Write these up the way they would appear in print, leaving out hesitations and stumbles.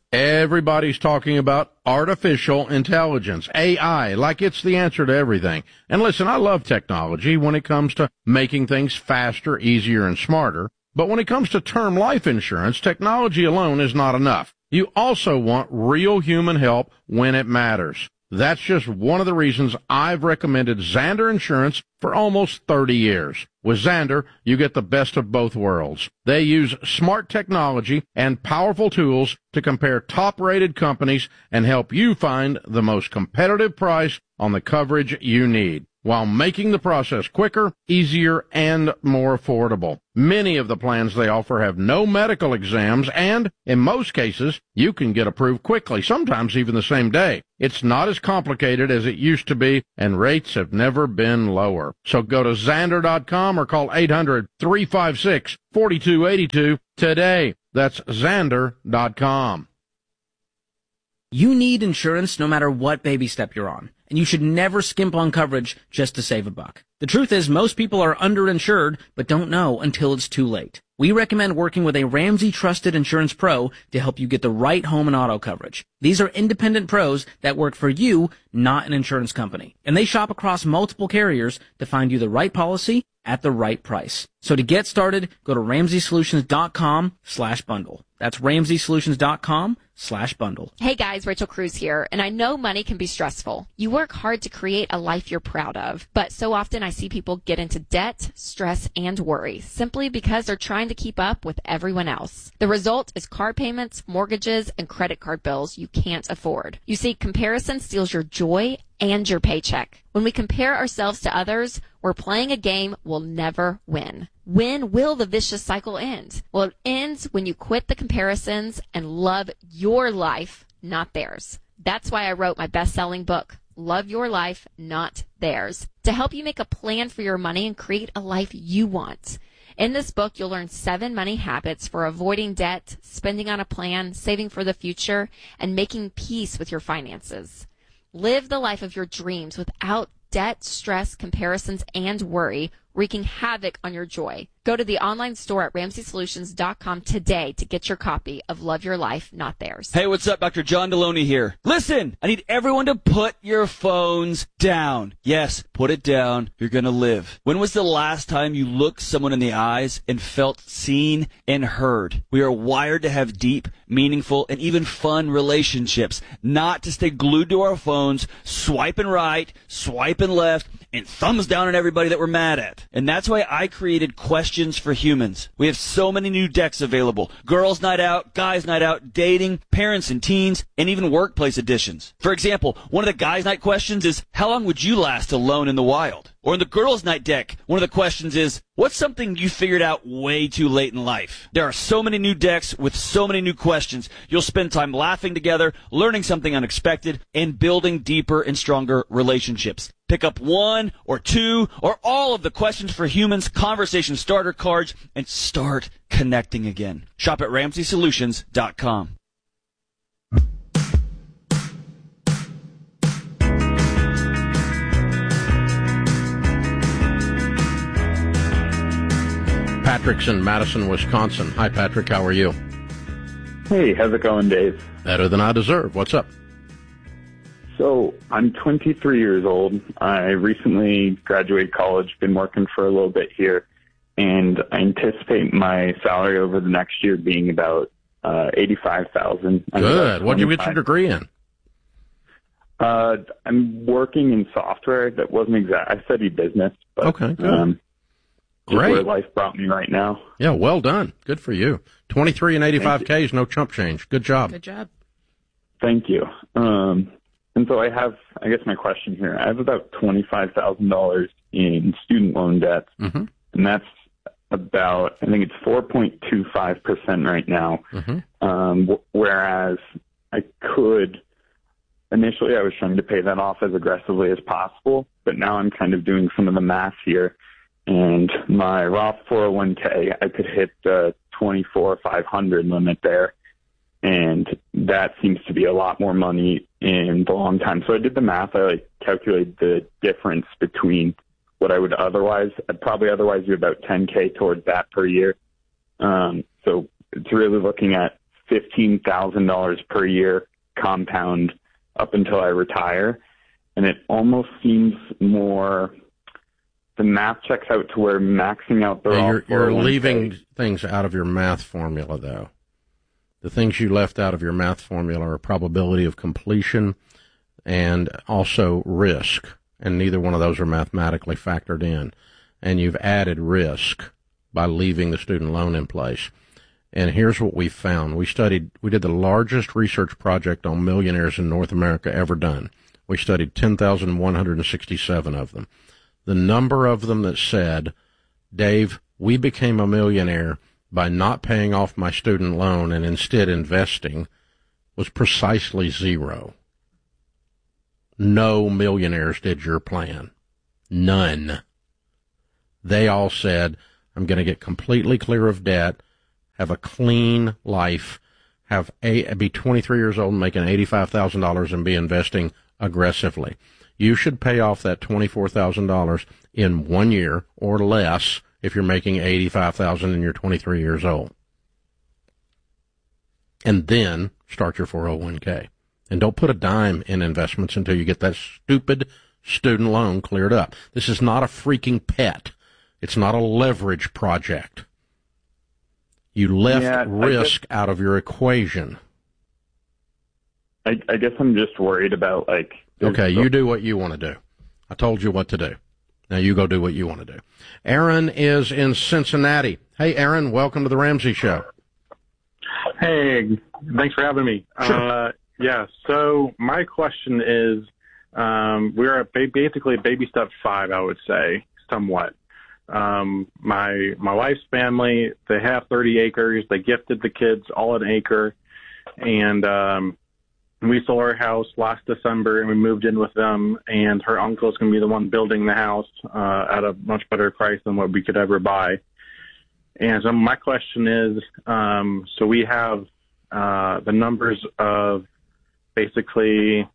Everybody's talking about artificial intelligence, AI, like it's the answer to everything. And listen, I love technology when it comes to making things faster, easier, and smarter. But when it comes to term life insurance, technology alone is not enough. You also want real human help when it matters. That's just one of the reasons I've recommended Zander Insurance for almost 30 years. With Zander, you get the best of both worlds. They use smart technology and powerful tools to compare top-rated companies and help you find the most competitive price on the coverage you need, while making the process quicker, easier, and more affordable. Many of the plans they offer have no medical exams, and in most cases, you can get approved quickly, sometimes even the same day. It's not as complicated as it used to be, and rates have never been lower. So go to Zander.com or call 800-356-4282 today. That's Zander.com. You need insurance no matter what baby step you're on, and you should never skimp on coverage just to save a buck. The truth is, most people are underinsured, but don't know until it's too late. We recommend working with a Ramsey Trusted Insurance Pro to help you get the right home and auto coverage. These are independent pros that work for you, not an insurance company. And they shop across multiple carriers to find you the right policy at the right price. So to get started, go to RamseySolutions.com/bundle. That's RamseySolutions.com/bundle. Hey guys, Rachel Cruz here, and I know money can be stressful. You work hard to create a life you're proud of, but so often I see people get into debt, stress, and worry simply because they're trying to keep up with everyone else. The result is car payments, mortgages, and credit card bills you can't afford. You see, comparison steals your joy and your paycheck. When we compare ourselves to others, we're playing a game we'll never win. When will the vicious cycle end? Well, it ends when you quit the comparisons and love your life, not theirs. That's why I wrote my best-selling book, Love Your Life, Not Theirs, to help you make a plan for your money and create a life you want. In this book, you'll learn 7 money habits for avoiding debt, spending on a plan, saving for the future, and making peace with your finances. Live the life of your dreams without debt, stress, comparisons, and worry, wreaking havoc on your joy. Go to the online store at RamseySolutions.com today to get your copy of Love Your Life, Not Theirs. Hey, what's up? Dr. John Deloney here. Listen, I need everyone to put your phones down. Yes, put it down. You're going to live. When was the last time you looked someone in the eyes and felt seen and heard? We are wired to have deep, meaningful, and even fun relationships, not to stay glued to our phones, swiping right, swiping left, and thumbs down on everybody that we're mad at. And that's why I created Questions for Humans. We have so many new decks available. Girls' night out, guys' night out, dating, parents and teens, and even workplace editions. For example, one of the guys' night questions is, how long would you last alone in the wild? Or in the girls' night deck, one of the questions is, what's something you figured out way too late in life? There are so many new decks with so many new questions. You'll spend time laughing together, learning something unexpected, and building deeper and stronger relationships. Pick up 1 or 2 or all of the Questions for Humans conversation starter cards and start connecting again. Shop at RamseySolutions.com. Patrick's in Madison, Wisconsin. Hi, Patrick. How are you? Hey, how's it going, Dave? Better than I deserve. What's up? So, I'm 23 years old. I recently graduated college, been working for a little bit here, and I anticipate my salary over the next year being about $85,000. Good. What did you get your degree in? I'm working in software. That wasn't exact. I studied business, but okay, good. Great. Where life brought me right now. Yeah, well done. Good for you. 23 and 85K is no chump change. Good job. Good job. Thank you. And so I guess my question here, I have about $25,000 in student loan debt, and that's about, I think it's 4.25% right now. Whereas initially I was trying to pay that off as aggressively as possible, but now I'm kind of doing some of the math here. And my Roth 401k, I could hit the 24,500 limit there. And that seems to be a lot more money in the long time. So I did the math. I calculated the difference between what I'd probably otherwise do about 10K towards that per year. So it's really looking at $15,000 per year compound up until I retire. And it almost seems more, the math checks out to where maxing out the you're leaving things out of your math formula, though. The things you left out of your math formula are probability of completion and also risk, and neither one of those are mathematically factored in. And you've added risk by leaving the student loan in place. And here's what we found. We did the largest research project on millionaires in North America ever done. We studied 10,167 of them. The number of them that said, Dave, we became a millionaire by not paying off my student loan and instead investing, was precisely 0. No millionaires did your plan. None. They all said, I'm going to get completely clear of debt, have a clean life, be 23 years old and making $85,000 and be investing aggressively. You should pay off that $24,000 in 1 year or less if you're making $85,000 and you're 23 years old. And then start your 401k. And don't put a dime in investments until you get that stupid student loan cleared up. This is not a freaking pet. It's not a leverage project. You left risk out of your equation. I guess I'm just worried about, like... Okay, you do what you want to do. I told you what to do. Now you go do what you want to do. Aaron is in Cincinnati. Hey, Aaron, welcome to the Ramsey Show. Hey, thanks for having me. Sure. So my question is, we're at basically baby step 5, I would say, somewhat. My wife's family, they have 30 acres. They gifted the kids all an acre. And we sold our house last December, and we moved in with them. And her uncle is going to be the one building the house at a much better price than what we could ever buy. And so my question is, so we have the numbers of basically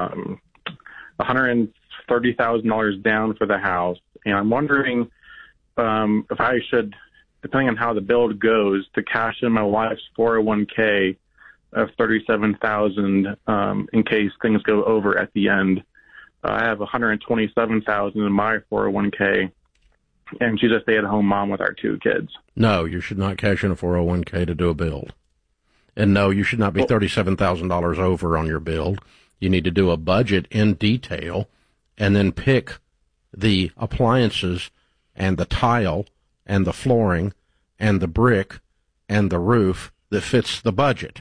$130,000 down for the house. And I'm wondering if I should, depending on how the build goes, to cash in my wife's 401k of $37,000 in case things go over at the end. I have $127,000 in my 401k, and she's a stay-at-home mom with our 2 kids. No, you should not cash in a 401k to do a build. And no, you should not be $37,000 over on your build. You need to do a budget in detail and then pick the appliances and the tile and the flooring and the brick and the roof that fits the budget.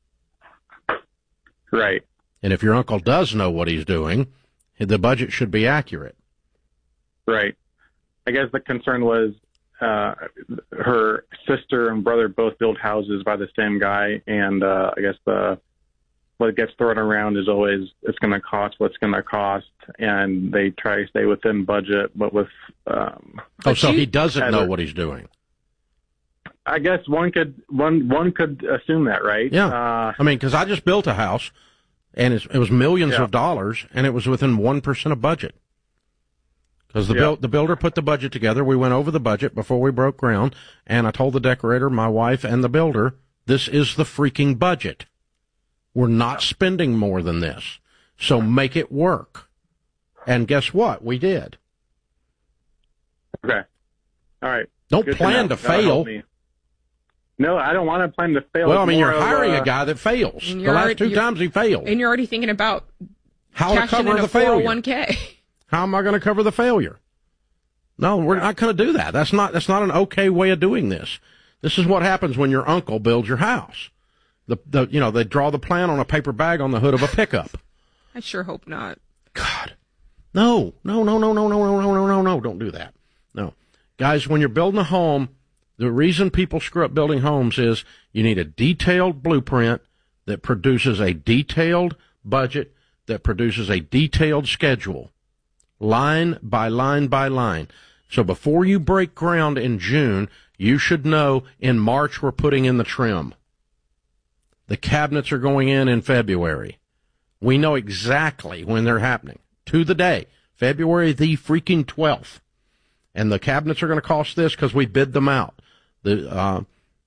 Right. And if your uncle does know what he's doing, the budget should be accurate. Right. I guess the concern was her sister and brother both build houses by the same guy, and I guess what gets thrown around is always it's going to cost what's going to cost, and they try to stay within budget, but with so he doesn't know what he's doing. I guess one could assume that, right? Yeah. I mean, because I just built a house, and it was millions of dollars, and it was within 1% of budget. Because the builder put the budget together. We went over the budget before we broke ground, and I told the decorator, my wife, and the builder, this is the freaking budget. We're not spending more than this, so make it work. And guess what? We did. Okay. All right. Don't plan to fail. No, I don't want to plan to fail. Well, I mean, you're hiring a guy that fails. The last 2 times he failed. And you're already thinking about how to cover the failure. 401k. How am I going to cover the failure? No, we're not going to do that. That's not an okay way of doing this. This is what happens when your uncle builds your house. They draw the plan on a paper bag on the hood of a pickup. I sure hope not. God. No, don't do that. No. Guys, when you're building a home, the reason people screw up building homes is you need a detailed blueprint that produces a detailed budget, that produces a detailed schedule, line by line by line. So before you break ground in June, you should know in March we're putting in the trim. The cabinets are going in February. We know exactly when they're happening, to the day, February the freaking 12th. And the cabinets are going to cost this because we bid them out. The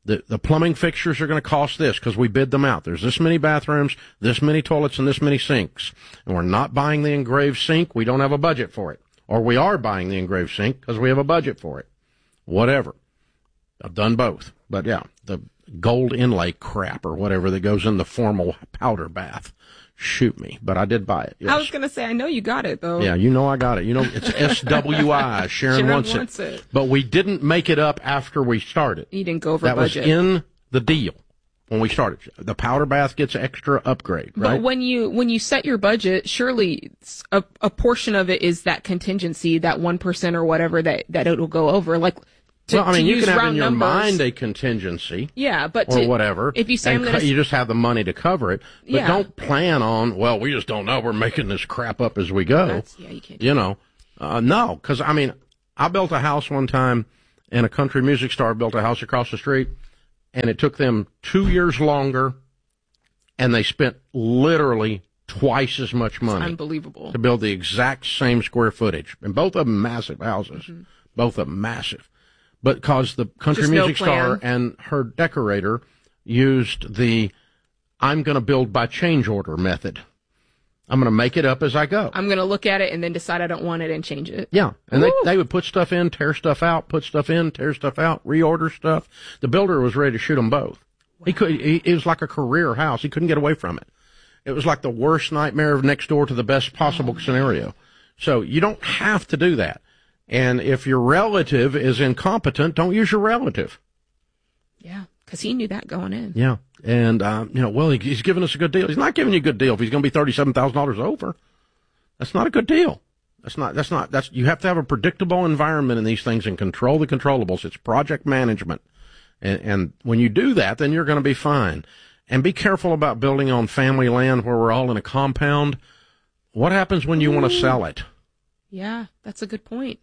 The plumbing fixtures are going to cost this because we bid them out. There's this many bathrooms, this many toilets, and this many sinks. And we're not buying the engraved sink. We don't have a budget for it. Or we are buying the engraved sink because we have a budget for it. Whatever. I've done both. But yeah, the gold inlay crap or whatever that goes in the formal powder bath. Shoot me. But I did buy it. Yes. I was going to say, I know you got it, though. Yeah, you know I got it. You know, it's SWI. Sharon wants it. But we didn't make it up after we started. You didn't go over budget. That was in the deal when we started. The powder bath gets extra upgrade, right? But when you set your budget, surely a portion of it is that contingency, that 1% or whatever that it'll go over. Like, you can have in your mind a contingency. Yeah, but or whatever. If you say you just have the money to cover it, but don't plan on, well, we just don't know. We're making this crap up as we go. You can't. No, because I built a house one time, and a country music star built a house across the street, and it took them 2 years longer, and they spent literally twice as much money. It's unbelievable. To build the exact same square footage, and both of them massive houses, both of them massive. But because the country music star and her decorator used the I'm going to build by change order method. I'm going to make it up as I go. I'm going to look at it and then decide I don't want it and change it. Yeah. And they would put stuff in, tear stuff out, put stuff in, tear stuff out, reorder stuff. The builder was ready to shoot them both. Wow. It was like a career house. He couldn't get away from it. It was like the worst nightmare of next door to the best possible scenario. So you don't have to do that. And if your relative is incompetent, don't use your relative. Yeah, because he knew that going in. Yeah. And, he's giving us a good deal. He's not giving you a good deal if he's going to be $37,000 over. That's not a good deal. You have to have a predictable environment in these things and control the controllables. It's project management. And when you do that, then you're going to be fine. And be careful about building on family land where we're all in a compound. What happens when you want to sell it? Yeah, that's a good point.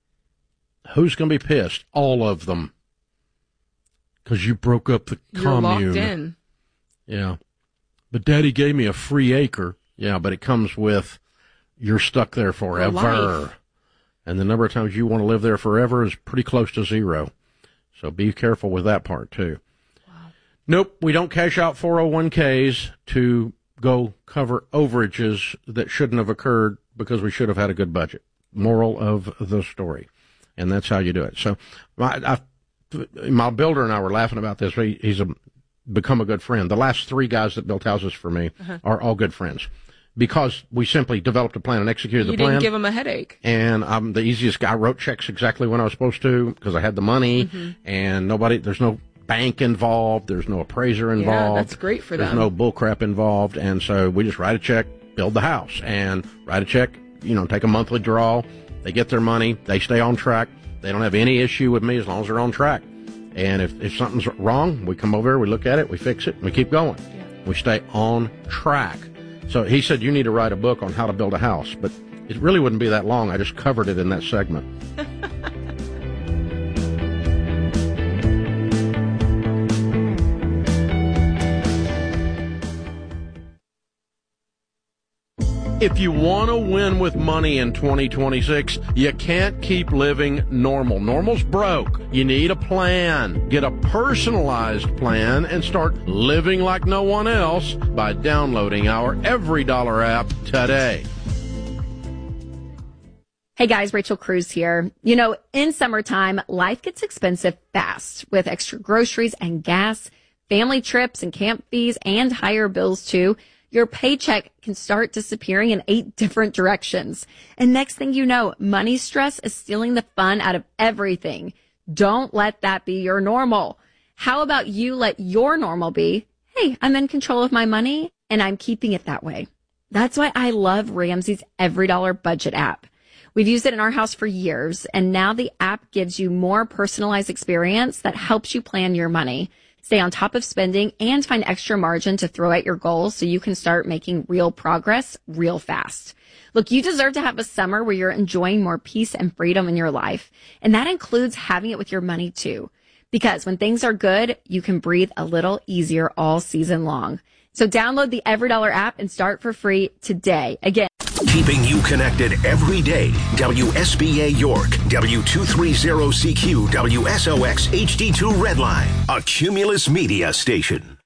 Who's going to be pissed? All of them. Because you broke up the commune. You're locked in. Yeah. But Daddy gave me a free acre. Yeah, but it comes with you're stuck there forever. And the number of times you want to live there forever is pretty close to zero. So be careful with that part, too. Wow. Nope, we don't cash out 401ks to go cover overages that shouldn't have occurred because we should have had a good budget. Moral of the story. And that's how you do it. So my builder and I were laughing about this. He's become a good friend. The last three guys that built houses for me are all good friends because we simply developed a plan and executed the plan. You didn't give them a headache. And I'm the easiest guy. I wrote checks exactly when I was supposed to because I had the money and there's no bank involved. There's no appraiser involved. Yeah, that's great for them. There's no bull crap involved. And so we just write a check, build the house, and write a check, take a monthly draw. They get their money. They stay on track. They don't have any issue with me as long as they're on track. And if something's wrong, we come over here, we look at it, we fix it, and we keep going. Yeah. We stay on track. So he said, you need to write a book on how to build a house. But it really wouldn't be that long. I just covered it in that segment. If you want to win with money in 2026, you can't keep living normal. Normal's broke. You need a plan. Get a personalized plan and start living like no one else by downloading our EveryDollar app today. Hey guys, Rachel Cruz here. In summertime, life gets expensive fast with extra groceries and gas, family trips and camp fees, and higher bills too. Your paycheck can start disappearing in 8 different directions. And next thing you know, money stress is stealing the fun out of everything. Don't let that be your normal. How about you let your normal be, hey, I'm in control of my money and I'm keeping it that way. That's why I love Ramsey's EveryDollar budget app. We've used it in our house for years, and now the app gives you more personalized experience that helps you plan your money, stay on top of spending, and find extra margin to throw at your goals so you can start making real progress real fast. Look, you deserve to have a summer where you're enjoying more peace and freedom in your life, and that includes having it with your money too. Because when things are good, you can breathe a little easier all season long. So download the EveryDollar app and start for free today. Again, keeping you connected every day. WSBA York, W230CQ, WSOX HD2 Redline, a Cumulus Media station.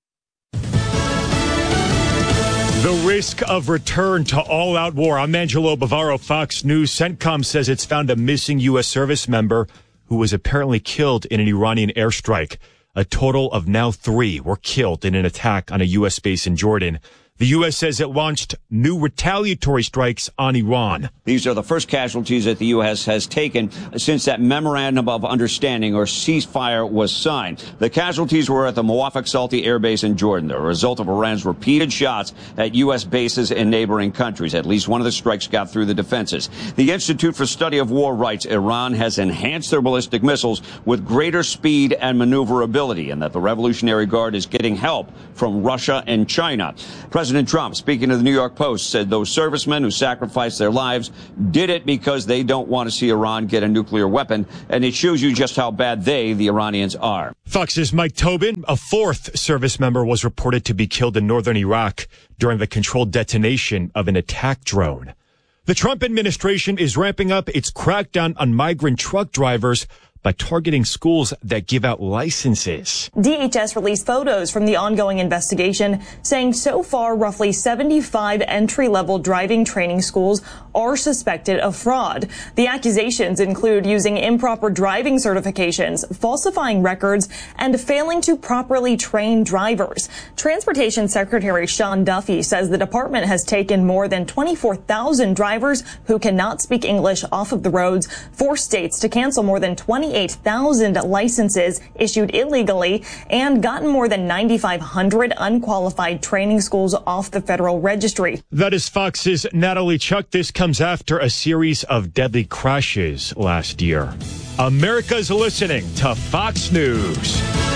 The risk of return to all-out war. I'm Angelo Bavaro, Fox News. CENTCOM says it's found a missing U.S. service member who was apparently killed in an Iranian airstrike. A total of now 3 were killed in an attack on a U.S. base in Jordan. The U.S. says it launched new retaliatory strikes on Iran. These are the first casualties that the U.S. has taken since that memorandum of understanding or ceasefire was signed. The casualties were at the Muwafaq Salti Air Base in Jordan. They're a result of Iran's repeated shots at U.S. bases in neighboring countries. At least one of the strikes got through the defenses. The Institute for Study of War writes Iran has enhanced their ballistic missiles with greater speed and maneuverability, and that the Revolutionary Guard is getting help from Russia and China. President Trump, speaking to the New York Post, said those servicemen who sacrificed their lives did it because they don't want to see Iran get a nuclear weapon, and it shows you just how bad they, the Iranians, are. Fox's Mike Tobin, a 4th service member, was reported to be killed in northern Iraq during the controlled detonation of an attack drone. The Trump administration is ramping up its crackdown on migrant truck drivers by targeting schools that give out licenses. DHS released photos from the ongoing investigation saying so far roughly 75 entry-level driving training schools are suspected of fraud. The accusations include using improper driving certifications, falsifying records, and failing to properly train drivers. Transportation Secretary Sean Duffy says the department has taken more than 24,000 drivers who cannot speak English off of the roads, forced states to cancel more than 28,000 licenses issued illegally, and gotten more than 9,500 unqualified training schools off the federal registry. That is Fox's Natalie Chuck. This comes after a series of deadly crashes last year. America's listening to Fox News.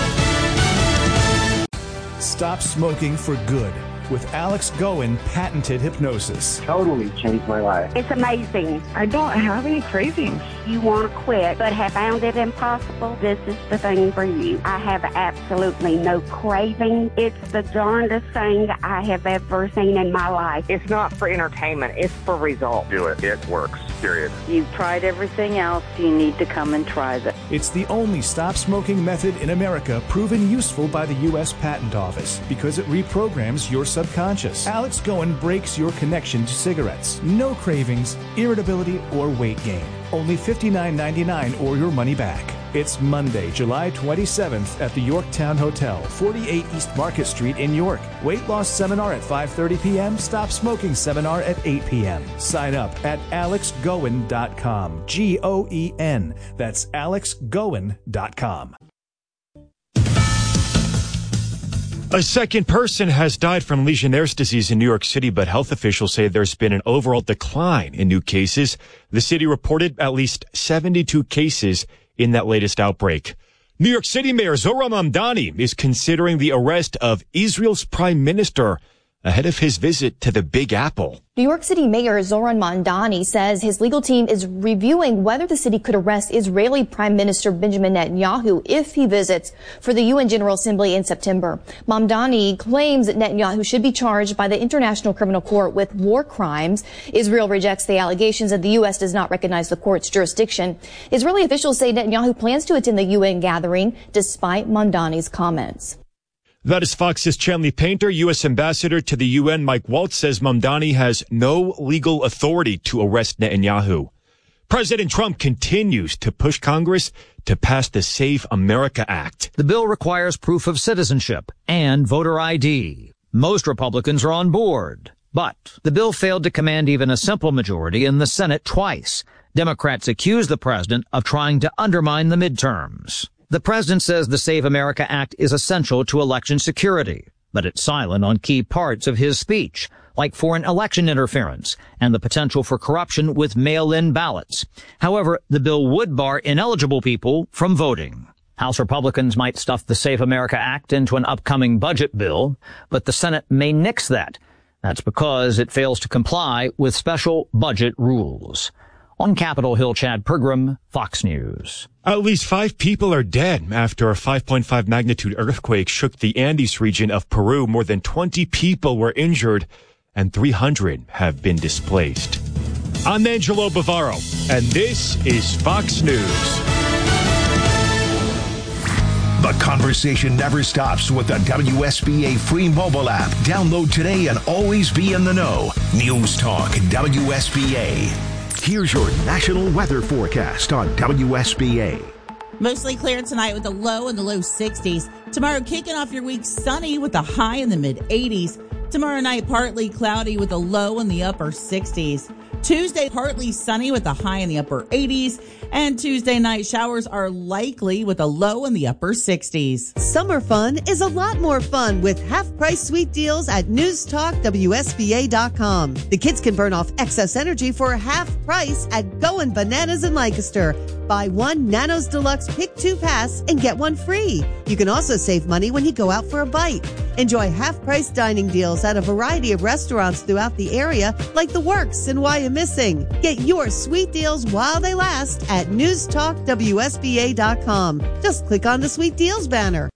Stop smoking for good with Alex Goen patented hypnosis. Totally changed my life. It's amazing. I don't have any cravings. You want to quit but have found it impossible? This is the thing for you. I have absolutely no craving. It's the darndest thing I have ever seen in my life. It's not for entertainment. It's for results. Do it. It works. Period. You've tried everything else. You need to come and try this. It's the only stop smoking method in America proven useful by the U.S. Patent Office because it reprograms your subconscious. Alex Goen breaks your connection to cigarettes. No cravings, irritability, or weight gain. Only $59.99 or your money back. It's Monday, July 27th at the Yorktown Hotel, 48 East Market Street in York. Weight loss seminar at 5:30 p.m. Stop smoking seminar at 8 p.m. Sign up at alexgoen.com. G-O-E-N. That's alexgoen.com. A second person has died from Legionnaire's disease in New York City, but health officials say there's been an overall decline in new cases. The city reported at least 72 cases in that latest outbreak. New York City Mayor Zohran Mamdani is considering the arrest of Israel's prime minister ahead of his visit to the Big Apple. New York City Mayor Zohran Mamdani says his legal team is reviewing whether the city could arrest Israeli Prime Minister Benjamin Netanyahu if he visits for the UN General Assembly in September. Mamdani claims that Netanyahu should be charged by the International Criminal Court with war crimes. Israel rejects the allegations and the U.S. does not recognize the court's jurisdiction. Israeli officials say Netanyahu plans to attend the UN gathering despite Mamdani's comments. That is Fox's Chanley Painter. U.S. Ambassador to the UN Mike Waltz says Mamdani has no legal authority to arrest Netanyahu. President Trump continues to push Congress to pass the Save America Act. The bill requires proof of citizenship and voter ID. Most Republicans are on board, but the bill failed to command even a simple majority in the Senate twice. Democrats accuse the president of trying to undermine the midterms. The president says the Save America Act is essential to election security, but it's silent on key parts of his speech, like foreign election interference and the potential for corruption with mail-in ballots. However, the bill would bar ineligible people from voting. House Republicans might stuff the Save America Act into an upcoming budget bill, but the Senate may nix that. That's because it fails to comply with special budget rules. On Capitol Hill, Chad Pergram, Fox News. At least 5 people are dead after a 5.5 magnitude earthquake shook the Andes region of Peru. More than 20 people were injured and 300 have been displaced. I'm Angelo Bavaro, and this is Fox News. The conversation never stops with the WSBA free mobile app. Download today and always be in the know. News Talk WSBA. Here's your national weather forecast on WSBA. Mostly clear tonight with a low in the low 60s. Tomorrow kicking off your week sunny with a high in the mid 80s. Tomorrow night partly cloudy with a low in the upper 60s. Tuesday, partly sunny with a high in the upper 80s. And Tuesday night showers are likely with a low in the upper 60s. Summer fun is a lot more fun with half-price sweet deals at newstalkwsba.com. The kids can burn off excess energy for half price at Goin' Bananas in Lancaster. Buy one Nanos Deluxe Pick 2 pass and get one free. You can also save money when you go out for a bite. Enjoy half-price dining deals at a variety of restaurants throughout the area, like The Works and Why You Missing. Get your sweet deals while they last at newstalkwsba.com. Just click on the Sweet Deals banner.